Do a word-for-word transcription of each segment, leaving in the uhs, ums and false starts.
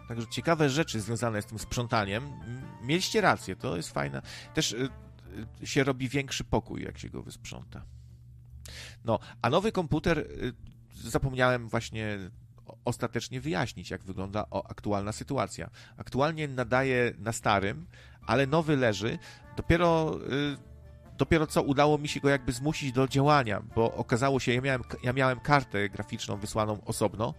Także ciekawe rzeczy związane z tym sprzątaniem. Mieliście rację, to jest fajne. Też y, y, się robi większy pokój, jak się go wysprząta. No, a nowy komputer, y, zapomniałem właśnie ostatecznie wyjaśnić, jak wygląda o, aktualna sytuacja. Aktualnie nadaje na starym, ale nowy leży. Dopiero, y, dopiero co udało mi się go jakby zmusić do działania, bo okazało się, ja miałem, ja miałem kartę graficzną wysłaną osobno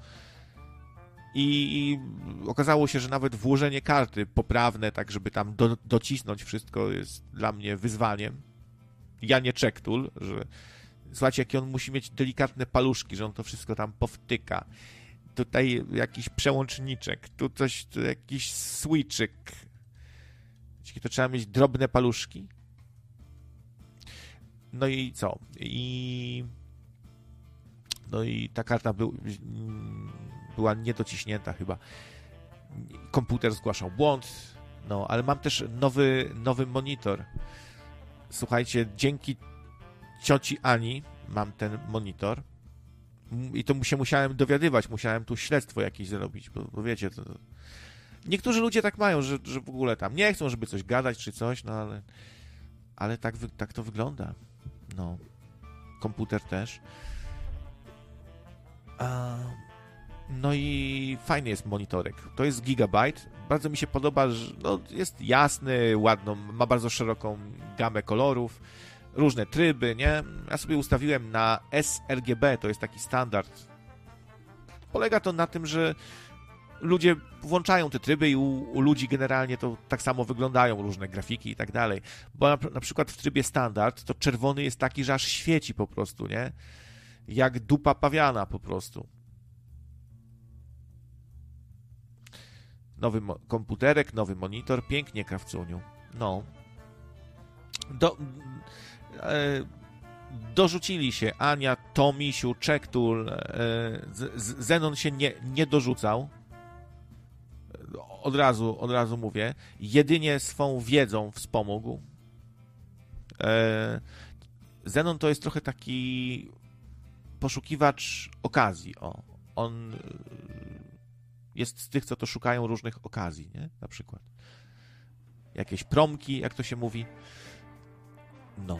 i okazało się, że nawet włożenie karty poprawne, tak żeby tam do, docisnąć wszystko, jest dla mnie wyzwaniem. Ja nie czektul, że słuchajcie, jakie on musi mieć delikatne paluszki, że on to wszystko tam powtyka. Tutaj jakiś przełączniczek, tu coś, tu jakiś switczyk. To trzeba mieć drobne paluszki. No i co? I no i ta karta był, była niedociśnięta chyba. Komputer zgłaszał błąd, no, ale mam też nowy, nowy monitor. Słuchajcie, dzięki cioci Ani mam ten monitor i to się musiałem dowiadywać, musiałem tu śledztwo jakieś zrobić, bo, bo wiecie, to... niektórzy ludzie tak mają, że, że w ogóle tam nie chcą, żeby coś gadać czy coś, no ale ale tak, tak to wygląda. No, komputer też. A... No i fajny jest monitorek. To jest Gigabyte. Bardzo mi się podoba, że no, jest jasny, ładno, ma bardzo szeroką gamę kolorów, różne tryby, nie? Ja sobie ustawiłem na sRGB, to jest taki standard. Polega to na tym, że ludzie włączają te tryby i u, u ludzi generalnie to tak samo wyglądają, różne grafiki i tak dalej. Bo na, na przykład w trybie standard to czerwony jest taki, że aż świeci po prostu, nie? Jak dupa pawiana po prostu. Nowy mo- komputerek, nowy monitor, pięknie, krawcuniu. No. Do, e, dorzucili się Ania, Tomisiu, Czektul, e, z, z, Zenon się nie, nie dorzucał. Od razu, od razu mówię. Jedynie swą wiedzą wspomógł. E, Zenon to jest trochę taki poszukiwacz okazji. O, on jest z tych, co to szukają różnych okazji, nie? Na przykład. Jakieś promki, jak to się mówi. No.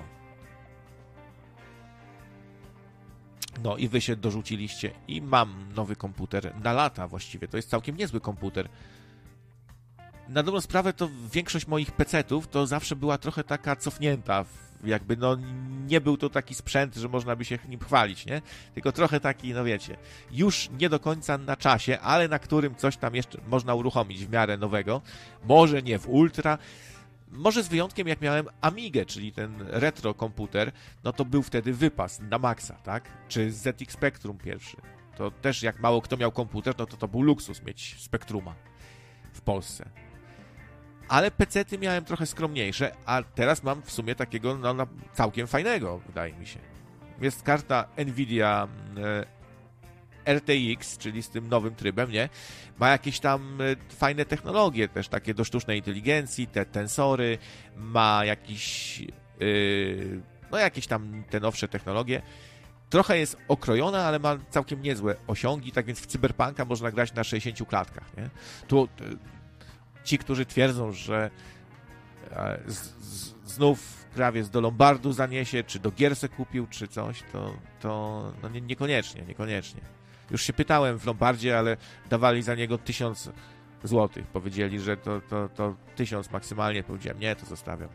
No i wy się dorzuciliście i mam nowy komputer na lata właściwie. To jest całkiem niezły komputer. Na dobrą sprawę to większość moich pecetów to zawsze była trochę taka cofnięta. Jakby no nie był to taki sprzęt, że można by się nim chwalić, nie? Tylko trochę taki, no wiecie, już nie do końca na czasie, ale na którym coś tam jeszcze można uruchomić w miarę nowego. Może nie w ultra. Może z wyjątkiem, jak miałem Amigę, czyli ten retro komputer, no to był wtedy wypas na maksa, tak? Czy Z X Spectrum pierwszy. To też jak mało kto miał komputer, no to to był luksus mieć Spectruma w Polsce. Ale pecety miałem trochę skromniejsze, a teraz mam w sumie takiego no, no, całkiem fajnego, wydaje mi się. Jest karta Nvidia e, R T X, czyli z tym nowym trybem, nie? Ma jakieś tam fajne technologie też, takie do sztucznej inteligencji, te tensory, ma jakiś, yy, no jakieś tam te nowsze technologie. Trochę jest okrojona, ale ma całkiem niezłe osiągi, tak więc w Cyberpunka można grać na sześćdziesięciu klatkach, nie? Tu yy, ci, którzy twierdzą, że yy, z, z, znów krawiec do Lombardu zaniesie, czy do gier se kupił, czy coś, to, to no nie, niekoniecznie, niekoniecznie. Już się pytałem w Lombardzie, ale dawali za niego tysiąc złotych. Powiedzieli, że to, to, to tysiąc maksymalnie. Powiedziałem, nie, to zostawiam.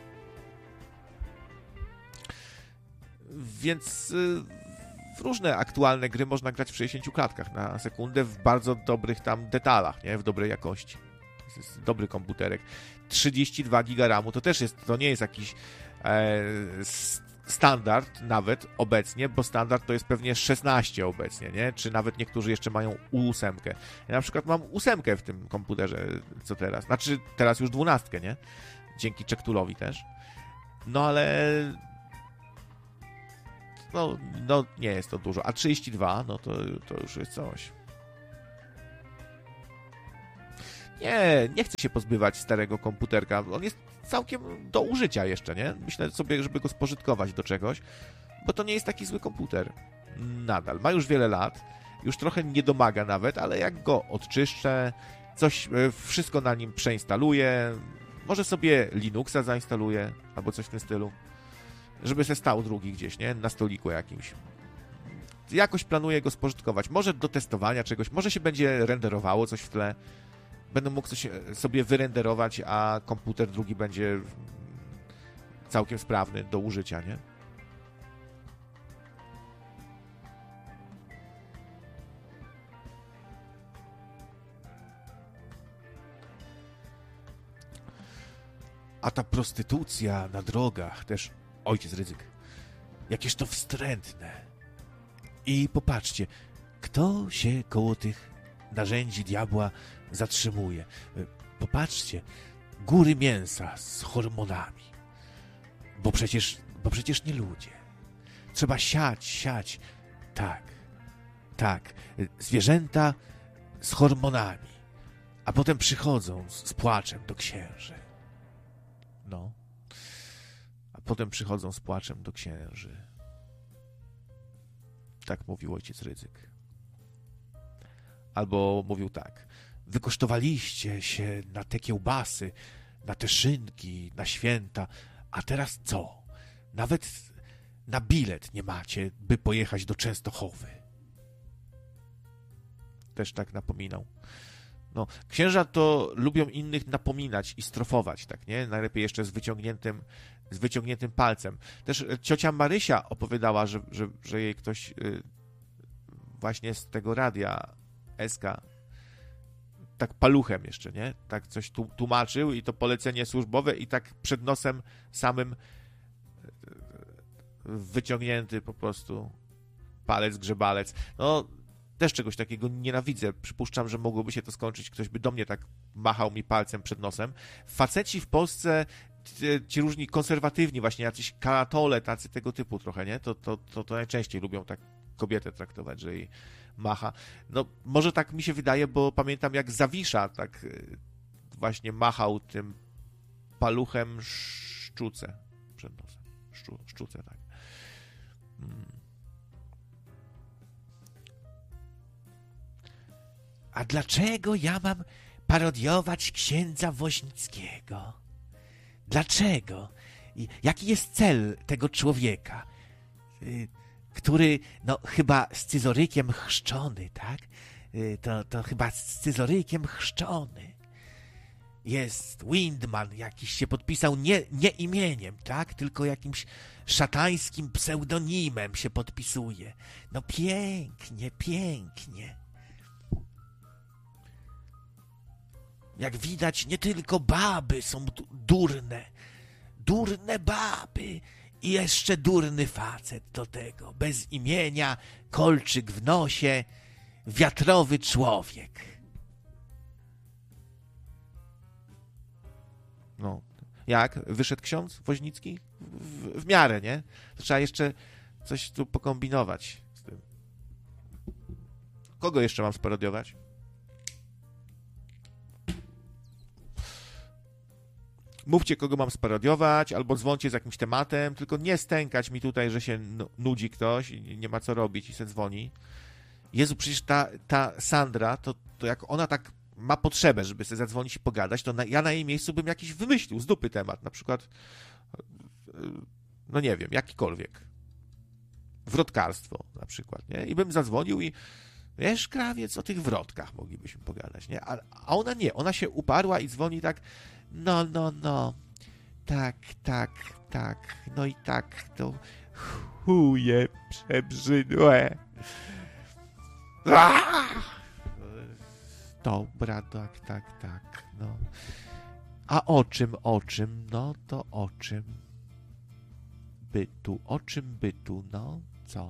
Więc y, w różne aktualne gry można grać w sześćdziesięciu klatkach na sekundę w bardzo dobrych tam detalach, nie? W dobrej jakości. To jest dobry komputerek. trzydzieści dwa giga ramu to też jest, to nie jest jakiś e, standard nawet obecnie, bo standard to jest pewnie szesnaście obecnie, nie? Czy nawet niektórzy jeszcze mają osiem. Ja na przykład mam osiem w tym komputerze, co teraz. Znaczy teraz już dwunastkę, nie? Dzięki Czektulowi też. No ale no, no nie jest to dużo. A trzydzieści dwa, no to, to już jest coś. Nie, nie chcę się pozbywać starego komputerka. On jest całkiem do użycia jeszcze, nie? Myślę sobie, żeby go spożytkować do czegoś, bo to nie jest taki zły komputer. Nadal. Ma już wiele lat. Już trochę nie domaga nawet, ale jak go odczyszczę coś, wszystko na nim przeinstaluje, może sobie Linuxa zainstaluje, albo coś w tym stylu, żeby se stał drugi gdzieś, nie? Na stoliku jakimś. Jakoś planuję go spożytkować. Może do testowania czegoś, może się będzie renderowało coś w tle. Będę mógł coś sobie wyrenderować, a komputer drugi będzie całkiem sprawny do użycia, nie? A ta prostytucja na drogach, też ojciec Rydzyk, jakież to wstrętne. I popatrzcie, kto się koło tych narzędzi diabła zatrzymuje. Popatrzcie, góry mięsa z hormonami. Bo przecież, bo przecież nie ludzie. Trzeba siać, siać. Tak, tak. Zwierzęta z hormonami. A potem przychodzą z, z płaczem do księży. No. A potem przychodzą z płaczem do księży. Tak mówił ojciec Rydzyk. Albo mówił tak. Wykosztowaliście się na te kiełbasy, na te szynki, na święta, a teraz co? Nawet na bilet nie macie, by pojechać do Częstochowy. Też tak napominał. No, księża to lubią innych napominać i strofować, tak, nie? Najlepiej jeszcze z wyciągniętym, z wyciągniętym palcem. Też ciocia Marysia opowiadała, że, że, że jej ktoś yy, właśnie z tego radia S K tak paluchem jeszcze, nie? Tak coś tu, tłumaczył i to polecenie służbowe i tak przed nosem samym wyciągnięty po prostu palec, grzebalec. No, też czegoś takiego nienawidzę. Przypuszczam, że mogłoby się to skończyć, ktoś by do mnie tak machał mi palcem przed nosem. Faceci w Polsce, ci, ci różni konserwatywni, właśnie jacyś karatole, tacy tego typu trochę, nie? To, to, to, to najczęściej lubią tak kobietę traktować, że jej macha. No, może tak mi się wydaje, bo pamiętam jak Zawisza tak właśnie machał tym paluchem szczuce przed nosem. Szczu, szczuce, tak. Hmm. A dlaczego ja mam parodiować księdza Woźnickiego? Dlaczego? I jaki jest cel tego człowieka, y, który, no chyba scyzorykiem chrzczony, tak? Y, to, to chyba scyzorykiem chrzczony. Jest Windman, jakiś się podpisał nie, nie imieniem, tak? Tylko jakimś szatańskim pseudonimem się podpisuje. No pięknie, pięknie. Jak widać, nie tylko baby są durne. Durne baby i jeszcze durny facet do tego. Bez imienia, kolczyk w nosie, wiatrowy człowiek. No, jak? Wyszedł ksiądz Woźnicki? W, w miarę, nie? To trzeba jeszcze coś tu pokombinować z tym. Kogo jeszcze mam sparodiować? Mówcie, kogo mam sparodiować, albo dzwoncie z jakimś tematem, tylko nie stękać mi tutaj, że się nudzi ktoś i nie ma co robić i se dzwoni. Jezu, przecież ta, ta Sandra, to, to jak ona tak ma potrzebę, żeby sobie zadzwonić i pogadać, to na, ja na jej miejscu bym jakiś wymyślił z dupy temat, na przykład, no nie wiem, jakikolwiek. Wrotkarstwo na przykład, nie? I bym zadzwonił i wiesz, krawiec, o tych wrotkach moglibyśmy pogadać, nie? A, a ona nie, ona się uparła i dzwoni tak, no, no, no, tak, tak, tak, no i tak, to chuje przebrzydłe. Aaaa! Dobra, tak, tak, tak, no. A o czym, o czym, no to o czym? Bytu, o czym bytu, no, co?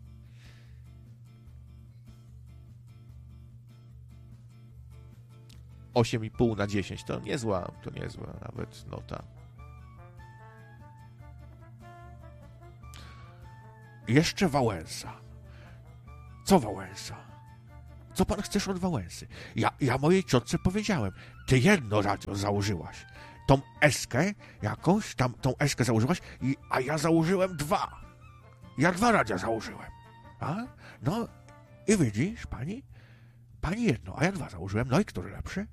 osiem i pół na dziesięć, to niezła, to niezła nawet nota. Jeszcze Wałęsa. Co Wałęsa? Co pan chcesz od Wałęsy? Ja, ja mojej ciotce powiedziałem, ty jedno radio założyłaś. Tą eskę jakąś, tam tą eskę założyłaś, i, a ja założyłem dwa. Ja dwa radia założyłem. A? No i widzisz, pani? pani jedno, a ja dwa założyłem, no i który lepszy?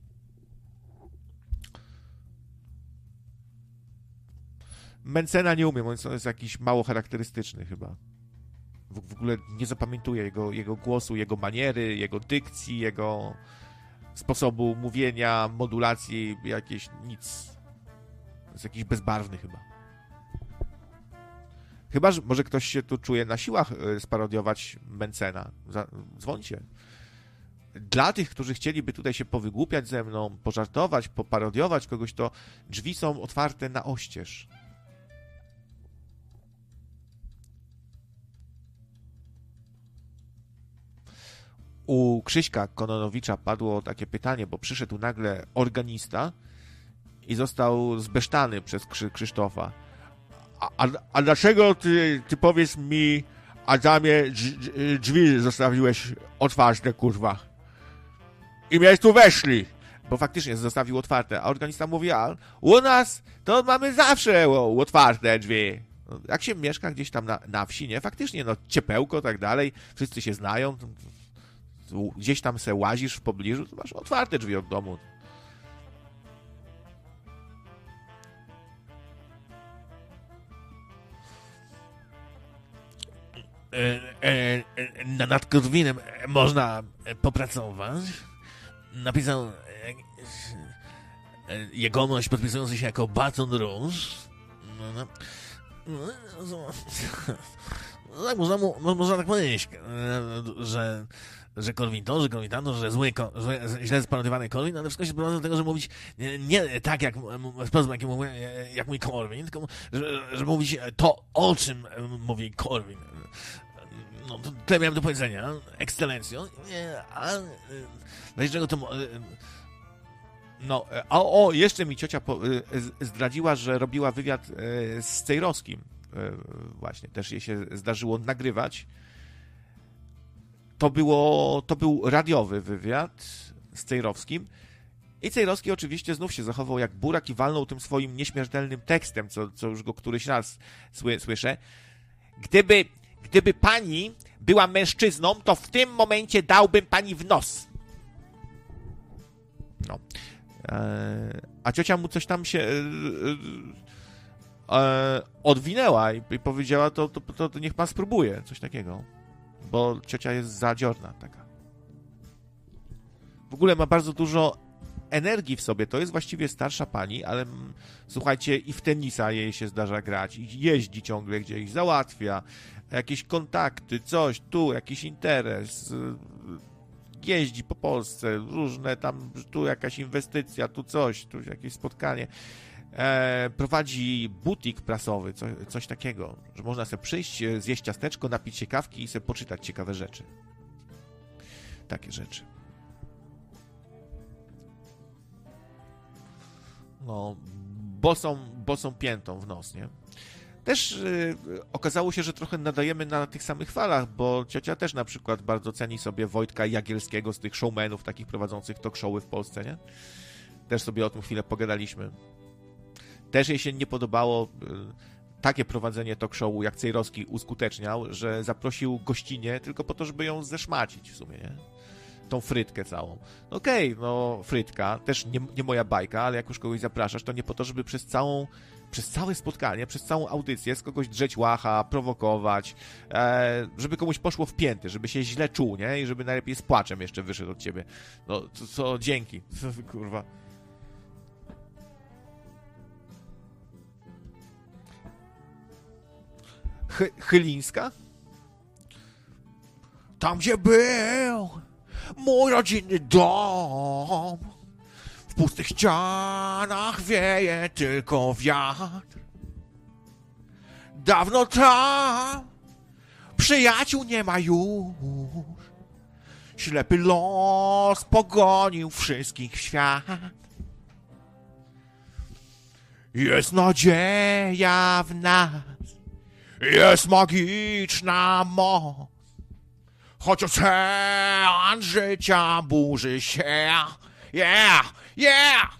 Mencena nie umiem, on jest jakiś mało charakterystyczny chyba. W, w ogóle nie zapamiętuję jego, jego głosu, jego maniery, jego dykcji, jego sposobu mówienia, modulacji, jakieś nic. Jest jakiś bezbarwny chyba. Chyba, że może ktoś się tu czuje na siłach sparodiować Mencena. Dzwońcie. Dla tych, którzy chcieliby tutaj się powygłupiać ze mną, pożartować, poparodiować kogoś, to drzwi są otwarte na oścież. U Krzyśka Kononowicza padło takie pytanie, bo przyszedł nagle organista i został zbesztany przez Krzy- Krzysztofa. A, a, a dlaczego ty, ty powiedz mi, Adamie, drzwi zostawiłeś otwarte, kurwa? I miałeś tu weszli. Bo faktycznie zostawił otwarte. A organista mówi, a u nas to mamy zawsze otwarte drzwi. Jak się mieszka gdzieś tam na, na wsi, nie? Faktycznie, no ciepełko, tak dalej. Wszyscy się znają. Gdzieś tam se łazisz w pobliżu, to masz otwarte drzwi od domu. Nad Korwinem można popracować. Napisał jegomość podpisujący się jako Baton Rouge. No, no. No, tak, można, mu, można tak powiedzieć, że, że Korwin to, że Korwin tamto, że zły, że źle sparodowany Korwin, ale wszystko się sprowadza do tego, że mówić nie, nie tak jak w sposób, jaki mówię, jak mówi Korwin, tylko że, że mówić to, o czym mówi Korwin. No, to tyle miałem do powiedzenia. Ekscelencjo. A dlaczego to... No, a o, jeszcze mi ciocia po, zdradziła, że robiła wywiad z Cejrowskim. Właśnie, też jej się zdarzyło nagrywać. To było, to był radiowy wywiad z Cejrowskim. I Cejrowski oczywiście znów się zachował jak burak i walnął tym swoim nieśmiertelnym tekstem, co, co już go któryś raz sły, słyszę. Gdyby, gdyby pani była mężczyzną, to w tym momencie dałbym pani w nos. No. Eee, a ciocia mu coś tam się e, e, odwinęła i, i powiedziała, to, to, to, to niech pan spróbuje, coś takiego. Bo ciocia jest zadziorna taka. W ogóle ma bardzo dużo energii w sobie. To jest właściwie starsza pani, ale m, słuchajcie, i w tenisa jej się zdarza grać, i jeździ ciągle gdzieś, załatwia jakieś kontakty, coś, tu jakiś interes, jeździ po Polsce, różne tam, tu jakaś inwestycja, tu coś, tu jakieś spotkanie. E, prowadzi butik prasowy, co, coś takiego, że można sobie przyjść, zjeść ciasteczko, napić się kawki i sobie poczytać ciekawe rzeczy. Takie rzeczy. No, bosą, bosą piętą w nos, nie? Też y, okazało się, że trochę nadajemy na tych samych falach, bo ciocia też na przykład bardzo ceni sobie Wojtka Jagielskiego z tych showmenów takich prowadzących talk showy w Polsce, nie? Też sobie o tym chwilę pogadaliśmy. Też jej się nie podobało y, takie prowadzenie talk showu, jak Cejrowski uskuteczniał, że zaprosił gościnię tylko po to, żeby ją zeszmacić w sumie, nie? Tą frytkę całą. No okej, okay, no frytka, też nie, nie moja bajka, ale jak już kogoś zapraszasz, to nie po to, żeby przez całą przez całe spotkanie, przez całą audycję z kogoś drzeć łacha, prowokować, e, żeby komuś poszło w pięty, żeby się źle czuł, nie? I żeby najlepiej z płaczem jeszcze wyszedł od ciebie. No, co, co dzięki. Kurwa. Chy, Chylińska? Tam, gdzie był mój rodzinny dom, w pustych ścianach wieje tylko wiatr. Dawno tam przyjaciół nie ma już. Ślepy los pogonił wszystkich w świat. Jest nadzieja w nas, jest magiczna moc. Choć ocean życia burzy się. Yeah, yeah!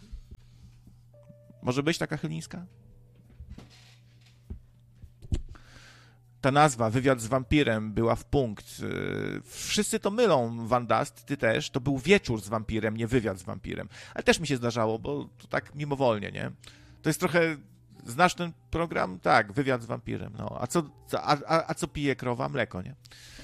Może być taka Chylińska? ta nazwa, wywiad z wampirem, była w punkt. Wszyscy to mylą, Van Dust, ty też. To był wieczór z wampirem, nie wywiad z wampirem. Ale też mi się zdarzało, bo to tak mimowolnie, nie? To jest trochę... Znasz ten program? Tak, wywiad z wampirem. No. A, co, a, a, a co pije krowa? Mleko, nie?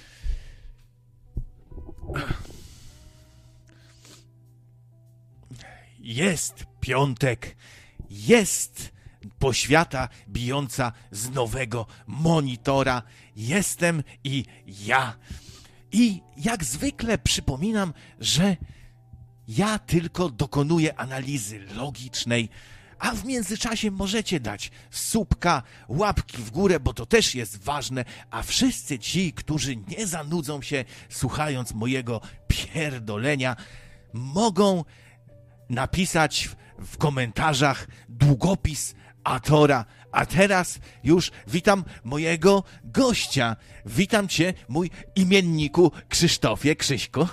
Jest piątek, jest poświata bijąca z nowego monitora. Jestem i ja. I jak zwykle przypominam, że ja tylko dokonuję analizy logicznej, a w międzyczasie możecie dać słupka, łapki w górę, bo to też jest ważne, a wszyscy ci, którzy nie zanudzą się słuchając mojego pierdolenia, mogą napisać w komentarzach długopis Atora. A teraz już witam mojego gościa. Witam cię, mój imienniku Krzysztofie. Krzyśku.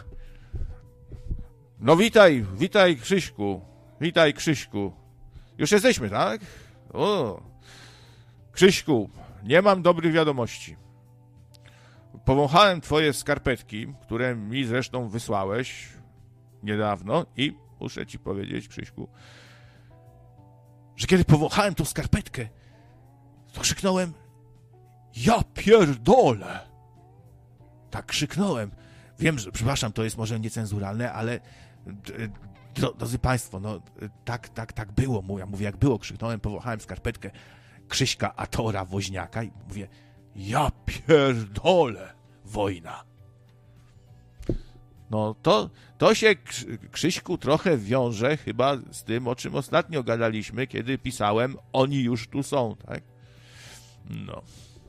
No witaj, witaj Krzyśku. Witaj Krzyśku. Już jesteśmy, tak? O. Krzyśku, nie mam dobrych wiadomości. Powąchałem twoje skarpetki, które mi zresztą wysłałeś niedawno i muszę ci powiedzieć, Krzyśku, że kiedy powąchałem tą skarpetkę, to krzyknąłem: ja pierdolę! Tak krzyknąłem. Wiem, że, przepraszam, to jest może niecenzuralne, ale drodzy państwo, no tak, tak, tak było. Ja mówię, jak było, krzyknąłem, powąchałem skarpetkę Krzyśka Atora Woźniaka i mówię: ja pierdolę, wojna. No to, to się, Krzyśku, trochę wiąże chyba z tym, o czym ostatnio gadaliśmy, kiedy pisałem: oni już tu są, tak? No.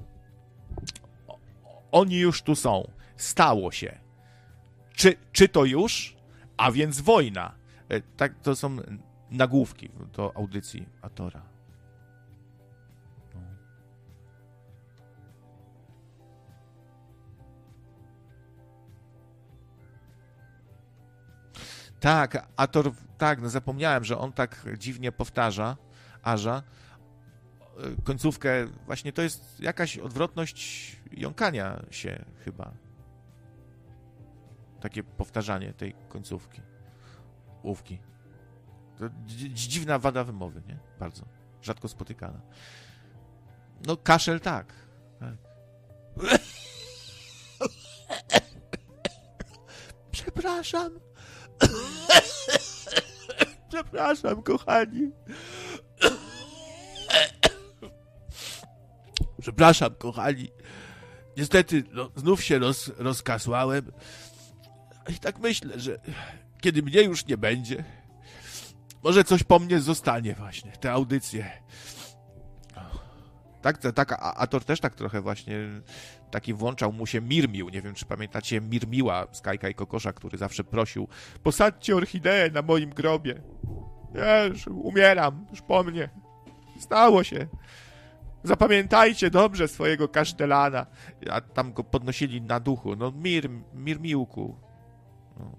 Oni już tu są. Stało się. Czy, czy to już? A więc wojna. Tak, to są nagłówki do audycji Atora. No. Tak, Ator, tak, no zapomniałem, że on tak dziwnie powtarza, Aża, końcówkę, właśnie to jest jakaś odwrotność jąkania się chyba. Takie powtarzanie tej końcówki. Łówki. To dziwna wada wymowy, nie? Bardzo. Rzadko spotykana. No kaszel tak. tak. Przepraszam. Przepraszam, kochani. Przepraszam, kochani. Niestety, no, znów się roz, rozkasłałem. I tak myślę, że kiedy mnie już nie będzie, może coś po mnie zostanie właśnie, te audycje. Tak, tak, Ator też tak trochę właśnie taki włączał mu się Mirmił. Nie wiem, czy pamiętacie Mirmiła z Kajka i Kokosza, który zawsze prosił: posadźcie orchideę na moim grobie. Ja już umieram, już po mnie. Stało się. Zapamiętajcie dobrze swojego kasztelana. A tam go podnosili na duchu. No Mir, Mirmiłku. No.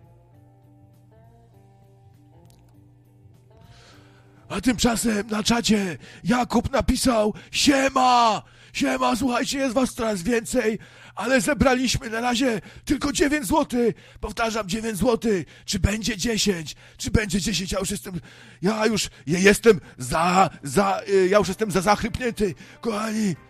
A tymczasem na czacie Jakub napisał: siema! Siema, słuchajcie, jest was coraz więcej, ale zebraliśmy na razie tylko dziewięć złotych. Powtarzam, dziewięć złotych. Czy będzie dziesięć? Czy będzie dziesięć? Ja już jestem, ja już jestem za, za, ja już jestem za zachrypnięty. Kochani,